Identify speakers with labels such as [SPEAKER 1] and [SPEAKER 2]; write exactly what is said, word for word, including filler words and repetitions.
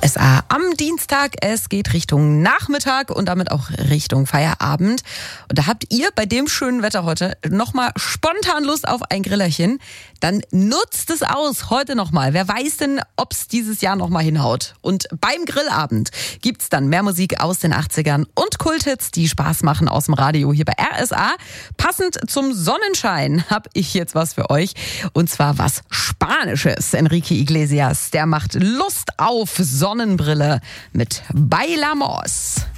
[SPEAKER 1] S A am Dienstag. Es geht Richtung Nachmittag und damit auch Richtung Feierabend. Und da habt ihr bei dem schönen Wetter heute nochmal spontan Lust auf ein Grillerchen. Dann nutzt es aus heute nochmal. Wer weiß denn, ob es dieses Jahr nochmal hinhaut. Und beim Grillabend gibt's dann mehr Musik aus den achtzigern und Kulthits, die Spaß machen aus dem Radio hier bei R S A. Passend zum Sonnenschein habe ich jetzt was für euch. Und zwar was Spanisches. Enrique Iglesias, der macht Lust auf Sonnenbrille mit Bailamos.